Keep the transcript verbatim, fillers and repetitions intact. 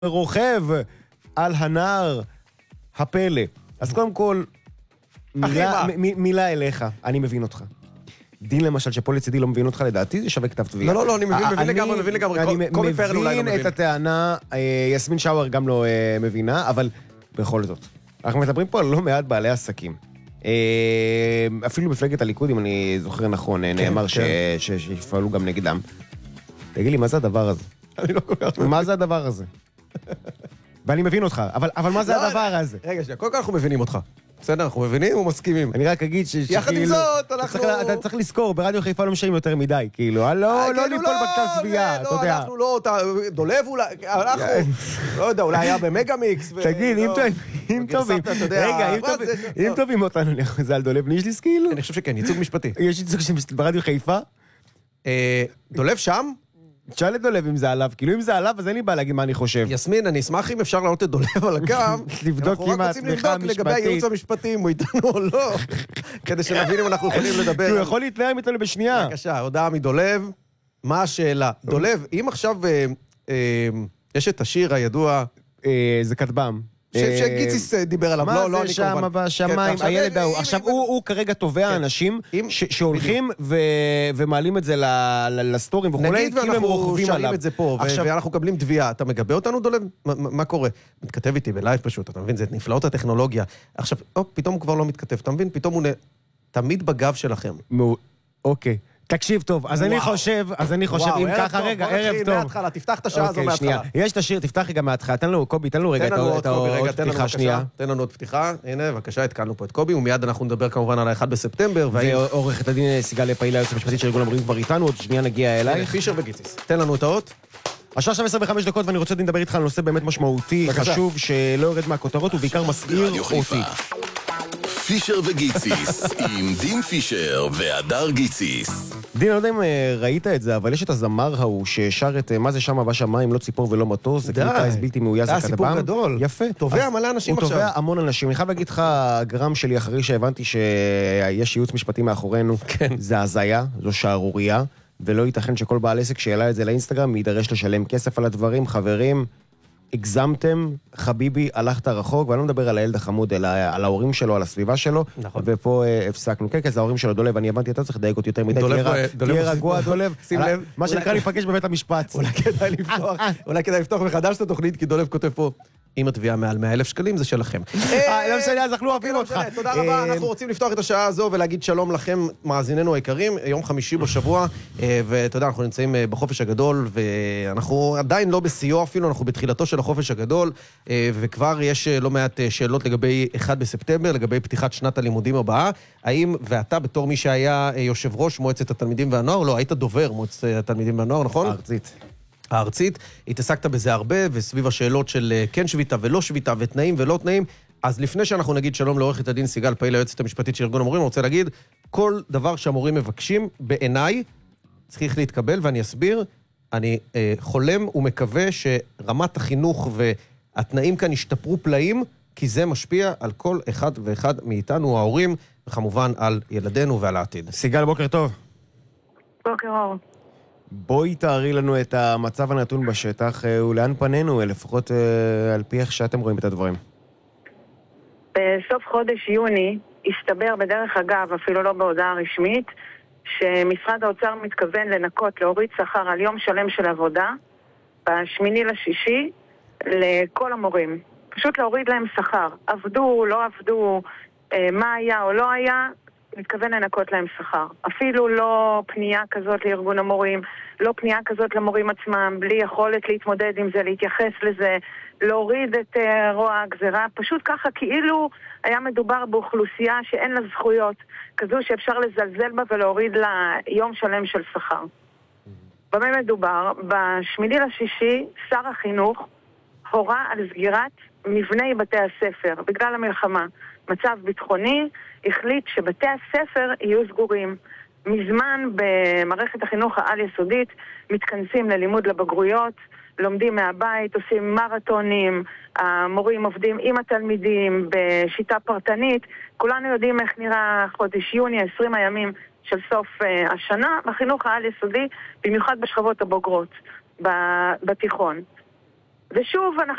רוכב על הנער הפלא. אז קודם כל, מילה, מ- מילה אליך, אני מבין אותך. דין למשל שפה לצידי לא מבין אותך לדעתי, זה שווה כתב תביעה. לא, לא, לא, אני מבין, מבין לגמרי, מבין לגמרי. אני מבין את הטענה, יסמין שאואר גם לא מבינה, אבל בכל זאת. אנחנו מדברים פה על לא מעט בעלי עסקים. אפילו מפלגת הליכוד, אם אני זוכר נכון, נאמר שיפעלו גם נגדם. תגיד לי, מה זה הדבר הזה? אני לא כל כך מבין. מה זה הדבר הזה? ואני מבין אותך, אבל, אבל מה זה הדבר הזה? רגע, שנייה, קודם כל אנחנו מבינים אותך. בסדר, אנחנו מבינים ומסכימים. אני רק אגיד ש... יחד עם זאת, אנחנו... אתה צריך לזכור, ברדיו חיפה לא משאים יותר מדי, כאילו, לא ליפול בכתב צביעה, אתה יודע. אנחנו לא, דולב אולי, אנחנו, לא יודע, אולי היה במגה-מיקס. תגיד, אם טובים, רגע, אם טובים אותנו, זה על דולב נישליס, כאילו? אני חושב שכן, ייצוג משפטי. יש ייצוג ברדיו חיפה? דולב שם? תשאל את דולב אם זה עליו, כאילו אם זה עליו, אז אין לי בעיה להגיד מה אני חושב. יסמין, אני אשמח אם אפשר לעלות את דולב על הקו. לבדוק עם התמיכה המשפטית. לגבי הייעוץ המשפטי, אם הוא איתנו או לא, כדי שנבין אם אנחנו יכולים לדבר. כי הוא יכול להתנעם איתנו בשנייה. בבקשה, הודעה מדולב. מה השאלה? דולב, אם עכשיו יש את השיר הידוע... זה כתבם. שגיציס דיבר עליו, לא, לא אני כמובן. מה זה שם בשמיים, הילד ההוא. עכשיו, הוא כרגע תובע אנשים שהולכים ומעלים את זה לסטורים וכו', נגיד ואנחנו שרים את זה פה, ואנחנו מקבלים תביעה. אתה מגבה אותנו, דולב? מה קורה? מתכתב איתי בלייב פשוט, אתה מבין? זה נפלאות הטכנולוגיה. עכשיו, פתאום הוא כבר לא מתכתב, אתה מבין? פתאום הוא תמיד בגב שלכם. אוקיי. תקשיב טוב, אז אני חושב, אז אני חושב, אם ככה, רגע, ערב טוב. מההתחלה, תפתח את השעה הזו מההתחלה. יש את השיר, תפתח רגע מההתחלה, תן לנו, קובי, תן לנו רגע את העוד פתיחה שנייה. תן לנו עוד פתיחה, הנה, בבקשה, התקלנו פה את קובי, ומיד אנחנו נדבר כמובן על האחד בספטמבר. ועורכת הדין סיגל פעילה, היועצת המשפטית של ארגון המורים כבר איתנו, עוד שנייה נגיע אלייך. פישר וגיציס, תן לנו את האות. השעה עכשיו עשרים וחמש דקות, ואני רוצה לדבר איתך על נושא באמת משמעותי, חשוב, שלא יורד מהכותרות, ובעיקר מסעיר אותי. פישר וגיציס, עם דין פישר והדר גיציס. דין, אני לא יודע אם ראית את זה, אבל יש את הזמר ההוא ששר את מה זה שמה בשמיים, לא ציפור ולא מטוס, זה קליטה בלתי מאויז הכתבם. זה סיפור גדול. יפה. תובע מלא אנשים עכשיו. הוא תובע המון אנשים. אני חייב להגיד לך, הגרם שלי אחרי שהבנתי שיש ייעוץ משפטי מאחורינו, זה הזיה, זו שערוריה, ולא ייתכן שכל בעל עסק שיעלה את זה לאינסטגרם יידרש לשלם כסף על הדברים. חברים, הגזמתם, חביבי, הלכת רחוק, ואני לא מדבר על הילד החמוד, אלא על ההורים שלו, על הסביבה שלו, נכון. ופה אה, הפסקנו. כן, כן, זה ההורים שלו, דולב, אני הבנתי, אתה צריך לדייק אותי יותר מדי, תהיה רגוע, דולב, שים לב, מה שנקרא להיפגש בבית המשפט. אולי כדאי לפתוח, אולי כדאי לפתוח מחדש את התוכנית, כי דולב כותב פה, אם התביעה מעל מאה אלף שקלים, זה שלכם. לא משנה, אז אנחנו אוהבים אותך. תודה רבה, אנחנו רוצים לפתוח את השעה הזו ולהגיד שלום לכם, מאזיננו היקרים, יום חמישי בשבוע, ותודה, אנחנו נמצאים בחופש הגדול, ואנחנו עדיין לא בסיוע אפילו, אנחנו בתחילתו של החופש הגדול, וכבר יש לא מעט שאלות לגבי אחד בספטמבר, לגבי פתיחת שנת הלימודים הבאה. האם, ואתה בתור מי שהיה יושב ראש מועצת התלמידים והנוער, לא, היית דובר מועצת התלמידים והנוער, נכון? הארצית. הארצית, התעסקת בזה הרבה, וסביב השאלות של כן שביתה ולא שביתה, ותנאים ולא תנאים. אז לפני שאנחנו נגיד שלום לעורכת הדין סיגל פעילה, היועצת המשפטית של ארגון המורים, אני רוצה להגיד, כל דבר שהמורים מבקשים, בעיניי, צריך להתקבל, ואני אסביר, אני אה, חולם ומקווה שרמת החינוך והתנאים כאן ישתפרו פלאים, כי זה משפיע על כל אחד ואחד מאיתנו, ההורים, וכמובן על ילדינו ועל העתיד. סיגל, בוקר טוב. בוקר אור. בואי תארי לנו את המצב הנתון בשטח, ולאן פנינו, לפחות על פי איך שאתם רואים את הדברים. בסוף חודש יוני הסתבר בדרך אגב, אפילו לא בהודעה רשמית, שמשרד האוצר מתכוון לנקות, להוריד שכר על יום שלם של עבודה, בשמיני לשישי, לכל המורים. פשוט להוריד להם שכר. עבדו, לא עבדו, מה היה או לא היה, מתכוון לנקות להם שכר. אפילו לא פנייה כזאת לארגון המורים, לא פנייה כזאת למורים עצמם, בלי יכולת להתמודד עם זה, להתייחס לזה, להוריד את uh, רוע הגזרה, פשוט ככה כאילו היה מדובר באוכלוסייה שאין לה זכויות, כזו שאפשר לזלזל בה ולהוריד לה יום שלם של שכר. במה מדובר? בשמיני לשישי, שר החינוך הורה על סגירת מבני בתי הספר, בגלל המלחמה. מצב ביטחוני, החליט שבתי הספר יהיו סגורים. מזמן במערכת החינוך העל-יסודית מתכנסים ללימוד לבגרויות, לומדים מהבית, עושים מרתונים, המורים עובדים עם התלמידים בשיטה פרטנית. כולנו יודעים איך נראה חודש יוני, עשרים הימים של סוף uh, השנה, בחינוך העל-יסודי, במיוחד בשכבות הבוגרות, בתיכון. ושוב, אנחנו